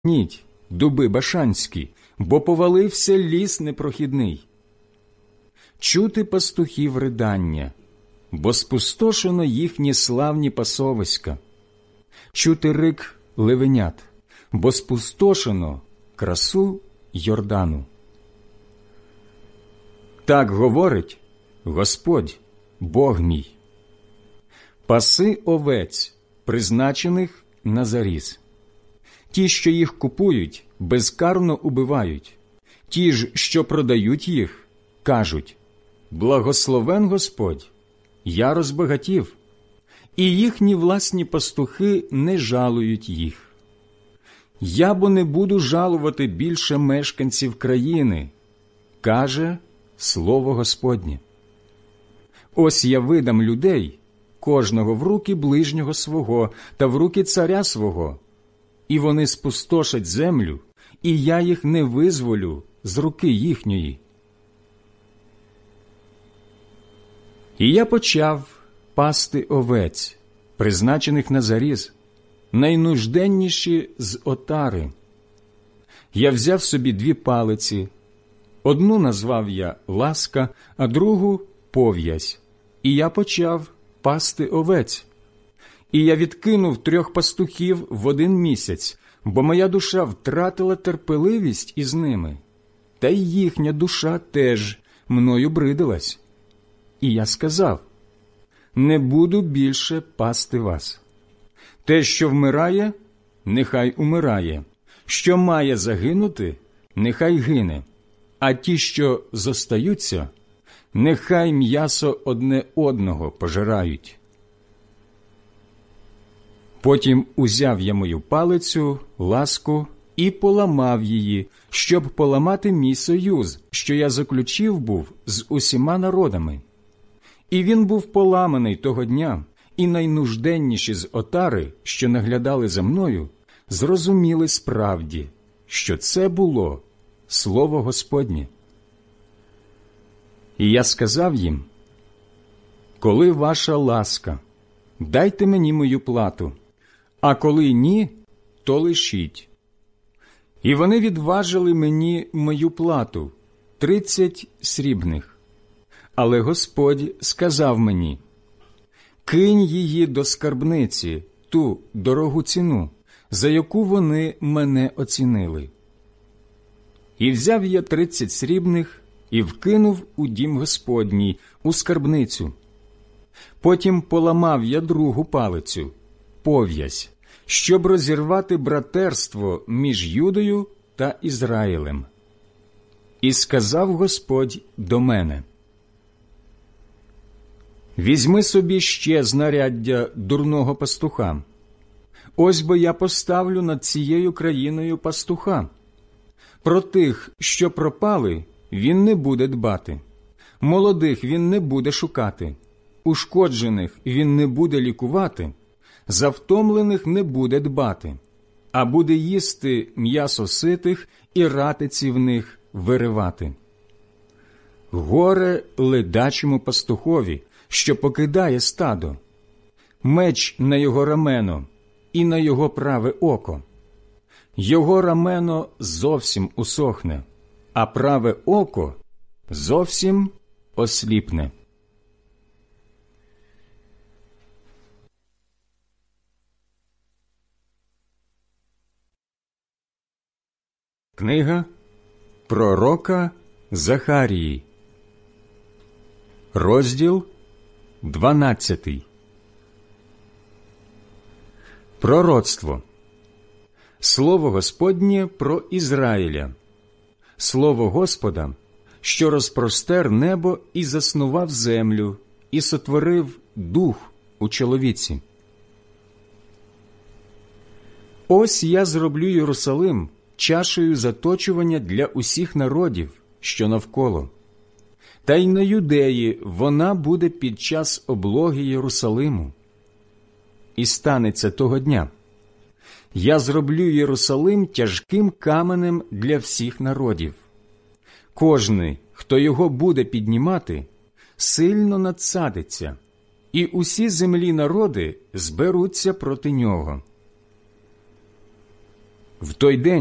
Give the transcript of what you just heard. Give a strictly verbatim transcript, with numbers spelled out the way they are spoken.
Ніть, дуби башанські, бо повалився ліс непрохідний. Чути пастухів ридання, бо спустошено їхні славні пасовиська. Чути рик левенят, бо спустошено красу Йордану. Так говорить Господь, Бог мій. Паси овець, призначених на заріз. Ті, що їх купують, безкарно убивають. Ті ж, що продають їх, кажуть: «Благословен Господь, я розбагатів», і їхні власні пастухи не жалують їх. «Я бо не буду жалувати більше мешканців країни», каже слово Господнє. «Ось я видам людей, кожного в руки ближнього свого та в руки царя свого, і вони спустошать землю, і я їх не визволю з руки їхньої». І я почав пасти овець, призначених на заріз, найнужденніші з отари. Я взяв собі дві палиці, одну назвав я Ласка, а другу Пов'язь, і я почав пасти овець. І я відкинув трьох пастухів в один місяць, бо моя душа втратила терпеливість із ними, та й їхня душа теж мною бридилась. І я сказав: «Не буду більше пасти вас. Те, що вмирає, нехай умирає, що має загинути, нехай гине, а ті, що зостаються, нехай м'ясо одне одного пожирають». Потім узяв я мою палицю, Ласку, і поламав її, щоб поламати мій союз, що я заключив був з усіма народами. І він був поламаний того дня, і найнужденніші з отари, що наглядали за мною, зрозуміли справді, що це було слово Господнє. І я сказав їм: «Коли ваша ласка, дайте мені мою плату, а коли ні, то лишіть». І вони відважили мені мою плату – тридцять срібних. Але Господь сказав мені: «Кинь її до скарбниці, ту дорогу ціну, за яку вони мене оцінили». І взяв я тридцять срібних і вкинув у дім Господній, у скарбницю. Потім поламав я другу палицю, Пов'язь, щоб розірвати братерство між Юдою та Ізраїлем. І сказав Господь до мене: «Візьми собі ще знаряддя дурного пастуха. Ось бо я поставлю над цією країною пастуха. Про тих, що пропали, він не буде дбати, молодих він не буде шукати, ушкоджених він не буде лікувати, за втомлених не буде дбати, а буде їсти м'ясо ситих і ратиці в них виривати. Горе ледачому пастухові, що покидає стадо, меч на його рамено і на його праве око. Його рамено зовсім усохне, а праве око зовсім осліпне». Книга пророка Захарії, розділ дванадцятий. Пророцтво. Слово Господнє про Ізраїля. Слово Господа, що розпростер небо і заснував землю, і сотворив дух у чоловіці. Ось я зроблю Єрусалим чашею заточування для усіх народів, що навколо. Та й на Юдеї вона буде під час облоги Єрусалиму. І станеться того дня: я зроблю Єрусалим тяжким каменем для всіх народів. Кожний, хто його буде піднімати, сильно надсадиться, і усі землі народи зберуться проти нього. В той день